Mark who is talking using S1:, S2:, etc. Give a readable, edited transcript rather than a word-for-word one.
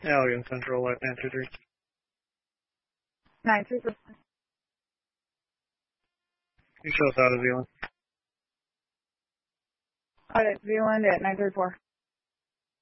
S1: Allegan Central, Light 923.
S2: 934.
S1: You show us out of Zealand.
S2: Alright, Zealand at 934.